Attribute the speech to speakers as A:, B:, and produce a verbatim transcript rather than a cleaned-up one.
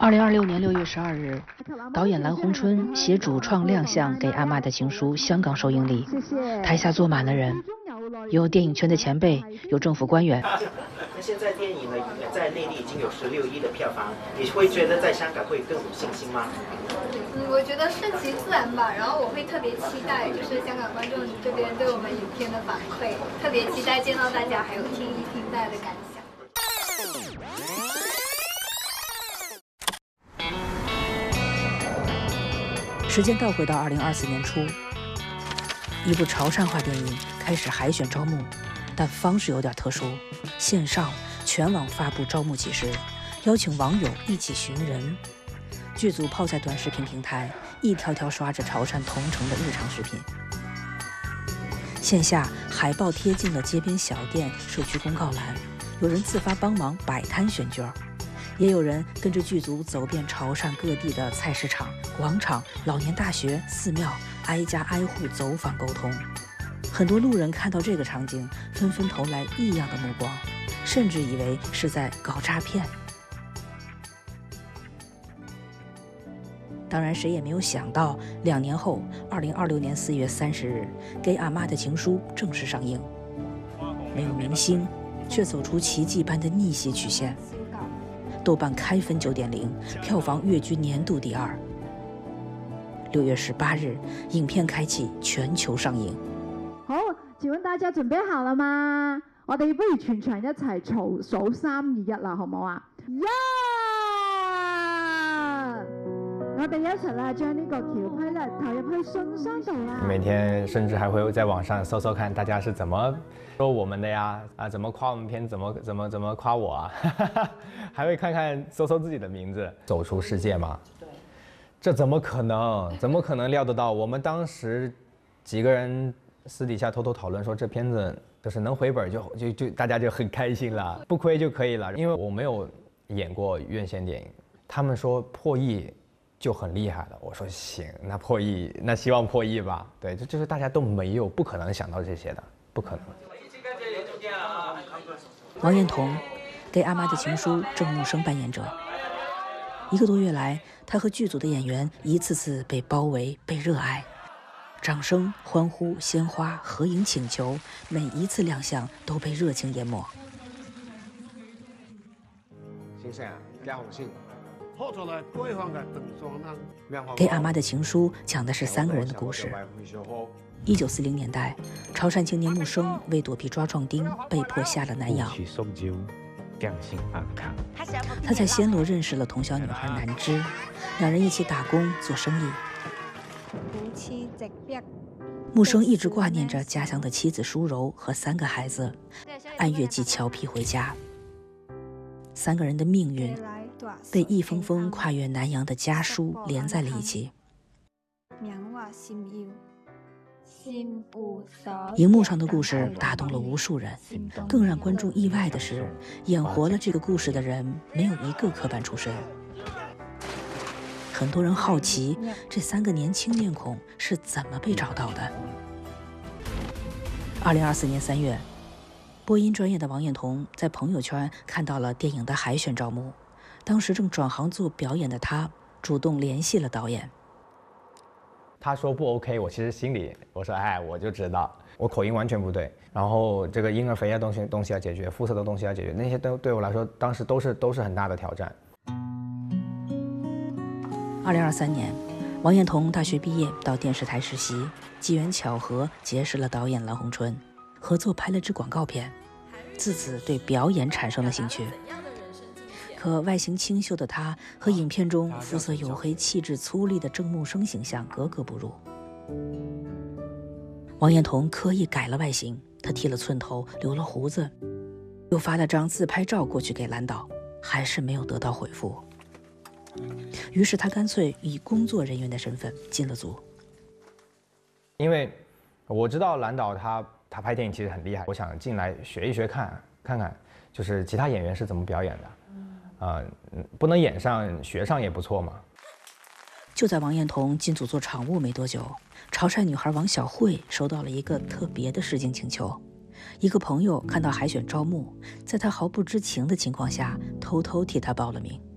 A: 二零二六年六月十二日，导演蓝洪春携主创亮相《给阿妈的情书》香港首映礼，台下坐满了人，有电影圈的前辈，有政府官员。
B: 那现在电影呢，在内地已经有十六亿的票房，你会觉得在香港会更有信心吗？
C: 嗯，我觉得顺其自然吧。然后我会特别期待，就是香港观众这边对我们影片的反馈，特别期待见到大家，还有听一听大家的感想。
A: 时间倒回到二零二四年初，一部潮汕话电影开始海选招募，但方式有点特殊，线上全网发布招募启事，邀请网友一起寻人。剧组泡在短视频平台，一条条刷着潮汕同城的日常视频。线下海报贴进了街边小店、社区公告栏，有人自发帮忙摆摊选角，也有人跟着剧组走遍潮汕各地的菜市场、广场、老年大学、寺庙，挨家挨户走访沟通。很多路人看到这个场景，纷纷投来异样的目光，甚至以为是在搞诈骗。当然，谁也没有想到，两年后，二零二六年四月三十日，《给阿妈的情书》正式上映。没有明星，却走出奇迹般的逆袭曲线。豆瓣开分九点零，票房跃居年度第二。六月十八日，影片开启全球上映。
D: 好，請問大家準備好了嗎？我哋不如全場一齊數數三二一啦，好唔好啊？一，我哋一齊咧將呢個橋批咧投入去信箱度啦。
E: 每天甚至還會在網上搜搜看大家是怎麼說我們的呀，啊，怎麼誇我們片，怎麼怎麼怎麼誇我啊，還會看看搜搜自己的名字，走出世界嘛。對，這怎麼可能？怎麼可能料得到？我們當時幾個人私底下偷偷討論說，這片子就是能回本就就就大家就很開心了，不虧就可以了。因為我沒有演過院線電影，他們說破億就很厲害了。我說行，那破億，那希望破億吧。對，這就是大家都沒有，不可能想到這些的，不可能。
A: 王彥彤，給阿媽的情書鄭木生扮演者。一個多月來，他和劇組的演員一次次被包圍，被熱愛。掌聲、歡呼、鮮花、合影請求，每一次亮相都被熱情淹沒。
F: 先生啊，加紅線。
A: 給阿媽的情書講的是三個人的故事。一九四零年代，潮汕青年木生為躲避抓壯丁，被迫下了南洋。他在暹羅認識了同鄉女孩南芝，兩人一起打工做生意。木生一直掛念着家鄉的妻子淑柔和三個孩子，按月寄僑批回家。三個人的命運被一封封跨越南洋的家書連在了一起。熒幕上的故事打動了無數人，更讓觀眾意外的是，演活了這個故事的人沒有一個科班出身。很多人好奇，這三個年輕面孔是怎麼被找到的？二零二四年三月，播音專業的王彥彤在朋友圈看到了電影的海選招募。當時正轉行做表演的他，主動聯繫了導演。
E: 他說不 OK， 我其實心裡我說哎，我就知道我口音完全不對，然後這個嬰兒肥的東西東西要解決，膚色的東西要解決，那些都對我來說當時都是都是很大的挑戰。
A: 二零二三年，王彥彤大學畢業到電視台實習，機緣巧合結識了導演藍洪春，合作拍了支廣告片，自此對表演產生了興趣。可外形清秀的他和影片中膚色黝黑、氣質粗礪的鄭木生形象格格不入。王彥彤刻意改了外形，他剃了寸頭，留了鬍子，又發了張自拍照過去給藍導，還是沒有得到回復。於是他乾脆以工作人員的身份進了組。
E: 因為我知道藍導他他拍電影其實很厲害，我想進來學一學看看看，就是其他演員是怎麼表演的。啊、呃，不能演上，學上也不錯嘛。
A: 就在王彥彤進組做場務沒多久，潮汕女孩王小慧收到了一個特別的試鏡請求。一個朋友看到海選招募，在她毫不知情的情況下，偷偷替她報了名。